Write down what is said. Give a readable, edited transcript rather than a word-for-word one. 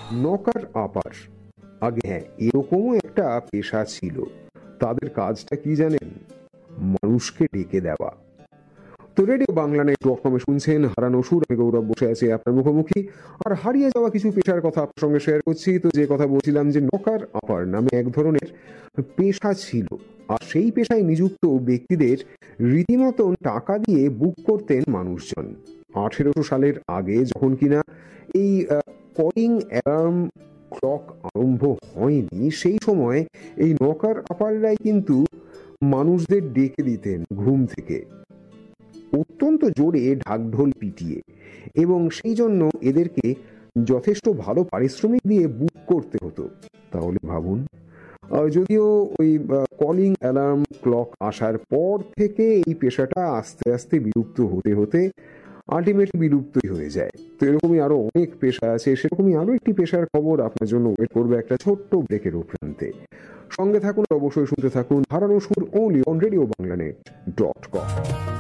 Knocker আপার, আগে হ্যাঁ এরকমও একটা পেশা ছিল। তাদের কাজটা কি জানেন? মানুষকে ডেকে দেওয়া। তো রেডিও বাংলা নেটওয়ার্ক শুনছেন হারানো সুর, আমি গৌরব বসে আছি আপনার মুখোমুখি, আর হারিয়ে যাওয়া কিছু পেশার কথা আপনার সঙ্গে শেয়ার করছি। তো যে কথা বলছিলাম যে নকার আপার নামে এক ধরনের পেশা ছিল, আর সেই পেশায় নিযুক্ত ব্যক্তিদের রীতিমতন টাকা দিয়ে বুক করতেন মানুষজন। 1800 সালের আগে যখন কিনা এই কলিং অ্যালার্ম ক্লক আরম্ভ হয়নি, সেই সময় এই নকার আপাররাই কিন্তু মানুষদের ডেকে দিতেন ঘুম থেকে, অত্যন্ত জোরে ঢাকঢোল পিটিয়ে, এবং সেই জন্য এদেরকে যথেষ্ট ভালো পারিশ্রমিক দিয়ে বুক করতে হতো। তাহলে ভাবুন, যদিও ওই কলিং অ্যালার্ম ক্লক আসার পর থেকে এই পেশাটা আস্তে আস্তে বিলুপ্ত হতে হতে আলটিমেটলি বিলুপ্তই হয়ে যায়। তো এরকমই আরো অনেক পেশা আছে, সেরকমই আরো একটি পেশার খবর আপনার জন্য ওয়েট করবে একটা ছোট্ট ব্রেকের উপরান্তে। সঙ্গে থাকুন, অবশ্যই শুনতে থাকুন হারানো সুর, only on রেডিও বাংলা নেট.com।